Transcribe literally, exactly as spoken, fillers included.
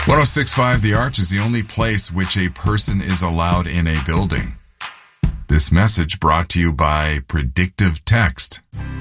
one oh six point five The Arch is the only place which a person is allowed in a building. This message brought to you by Predictive Text.